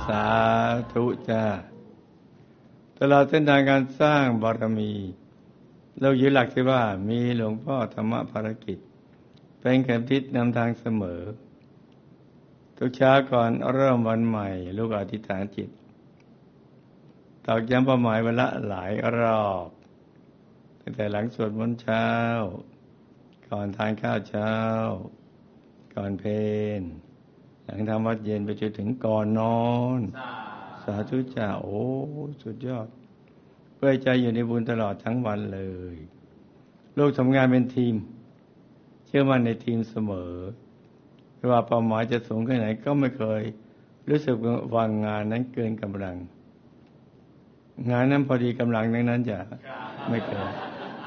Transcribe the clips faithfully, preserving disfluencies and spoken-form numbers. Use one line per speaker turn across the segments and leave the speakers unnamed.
สาธุจ้าตลอดเส้นทางการสร้างบารมีเรายึดหลักที่ว่ามีหลวงพ่อธรรมภารกิจเป็นเข็มทิศนำทางเสมอทุกเช้าก่อนเริ่มวันใหม่ลูกอธิษฐานจิตตอกย้ำเป้าหมายวันละหลายรอบตั้งแต่หลังสวดมนต์เช้าก่อนทานข้าวเช้าก่อนเพลหลังทำวัดเย็นไปจนถึงก่อนนอนสาธุจ้าโอ้สุดยอดเพื่อใจอยู่ในบุญตลอดทั้งวันเลยลูกทำงานเป็นทีมเชื่อมั่นในทีมเสมอไม่ว่าเป้าหมายจะสูงแค่ไหนก็ไม่เคยรู้สึกว่างานนั้นเกินกำลังงานนั้นพอดีกำลังนั้นจะไม่เกิน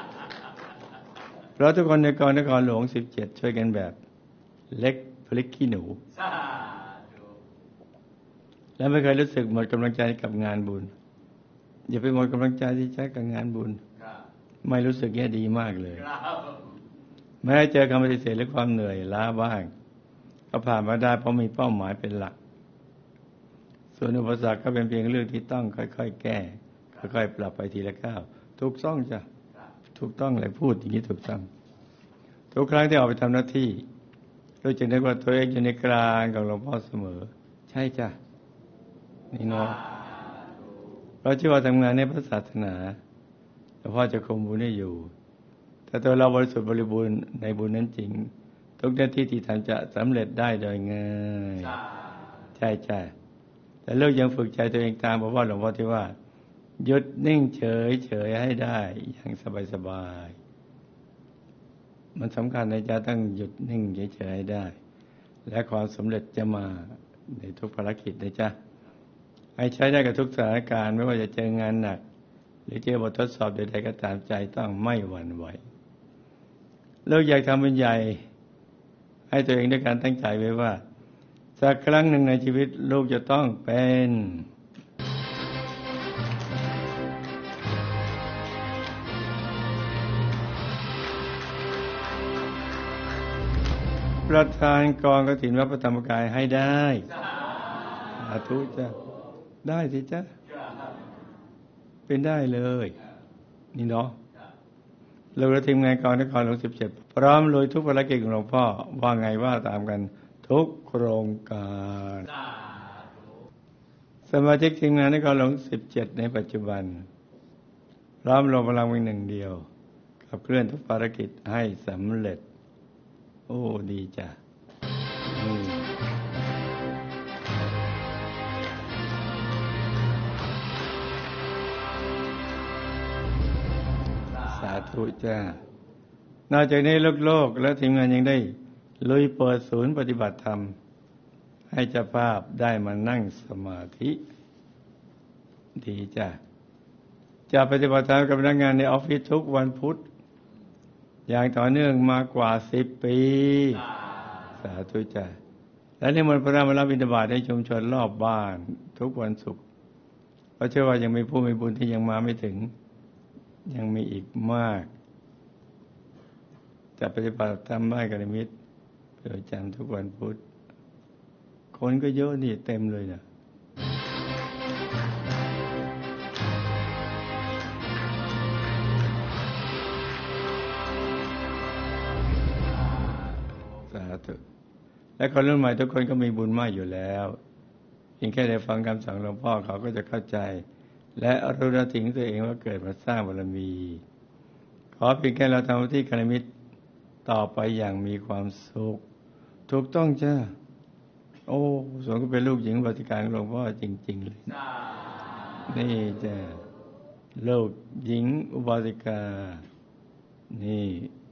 เพราะทุกคนในกองนครหลวงสิบเจ็ดช่วยกันแบบเล็กพลิกขี้หนูและไม่เคยรู้สึกหมดกำลังใจกับงานบุญอย่าไปหมดกำลังใจที่ใช้กับงานบุญไม่รู้สึกแย่ดีมากเลยแม้เจอคำปฏิเสธหรือความเหนื่อยล้าบ้างก็ผ่านมาได้เพราะมีเป้าหมายเป็นหลักส่วนอุปสรรคก็เป็นเพียงเรื่องที่ต้องค่อยๆแก้ค่อยๆปรับไปทีละก้าวถูกต้องจ้ะถูกต้องเลยพูดอย่างนี้ถูกต้องทุกครั้งที่ออกไปทำหน้าที่เราจะนึกว่าตัวเองอยู่ในกลางกับหลวงพ่อเสมอใช่จ้ะนี่เนาะเราเชื่อว่าทำงานในพระศาสนาหลวงพ่อจะคุมบุญให้อยู่แต่ตัวเราบริสุทธิ์บริบูรณ์ในบุญนั้นจริงทุกหน้าที่ที่ทำจะสำเร็จได้โดยง่ายใช่ใช่แต่เลิกยังฝึกใจตัวเองตามบอกว่าหลวงพ่อที่ว่าหยุดนิ่งเฉยเฉยให้ได้อย่างสบายสบายมันสำคัญนะจ๊ะต้องหยุดนิ่งเฉยเฉยให้ได้และความสำเร็จจะมาในทุกภารกิจนะจ๊ะให้ใช้ได้กับทุกสถานการณ์ไม่ว่าจะเจองานหนักหรือเจอบททดสอบใดๆก็ตามใจต้องไม่หวั่นไหวเลิกอยากทำเป็นใหญ่ให้ตัวเองด้วยการตั้งใจไว้ว่าสักครั้งหนึ่งในชีวิตลูกจะต้องเป็นประธานกองกฐินวัดพระธรรมกายให้ได้สาธุจ้ะได้สิจ้ะเป็นได้เลยนี่เนาะเราและทีมงานกองนครหลวงสิบเจ็ดพร้อมลุยทุกภารกิจของหลวงพ่อว่าไงว่าตามกันทุกโครงการสมาชิกทีมงานนครหลวงสิบเจ็ดในปัจจุบันพร้อมลงพลังเป็นหนึ่งเดียวขับเคลื่อนทุกภารกิจให้สำเร็จโอ้ดีจ้ะสาธุจ้านอกจากนี้โลกโลกและทีมงานยังได้ลุยเปิดศูนย์ปฏิบัติธรรมให้เจ้าภาพได้มานั่งสมาธิดีจ้ะจะปฏิบัติธรรมกับพนักงานในออฟฟิศทุกวันพุธอย่างต่อเนื่องมากว่าสิบปีสาธุจ้ะและนิมนต์พระมารับบิณฑบาตในชุมชนรอบบ้านทุกวันศุกร์เพราะเชื่อว่ายังมีผู้มีบุญที่ยังมาไม่ถึงยังมีอีกมากจะปฏิบัติธรรมบ้านกัลยาณมิตรประจำทุกวันพุธคนก็เยอะนี่เต็มเลยนะสาธุและคนรุ่นใหม่ทุกคนก็มีบุญมากอยู่แล้วเพียงแค่ได้ฟังคำสั่งหลวงพ่อเขาก็จะเข้าใจและรู้ได้ถึงตัวเองว่าเกิดมาสร้างบารมีขอเพียงแค่เราทำหน้าที่กัลยาณมิตรต่อไปอย่างมีความสุขถูกต้องจ้าโอ้สมก็เป็นลูกหญิงบริการของหลวงพ่อจริงๆเลยนี่จ้าลูกหญิงอุบาสิกานี่